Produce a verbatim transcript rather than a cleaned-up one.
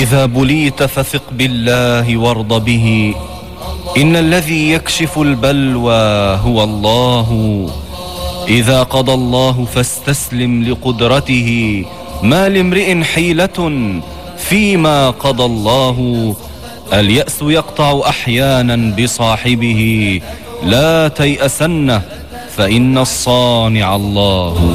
إذا بليت فثق بالله وارض به، إن الذي يكشف البلوى هو الله. إذا قضى الله فاستسلم لقدرته، ما لامرئ حيلة فيما قضى الله. اليأس يقطع أحيانا بصاحبه، لا تيأسنه فإن الصانع الله.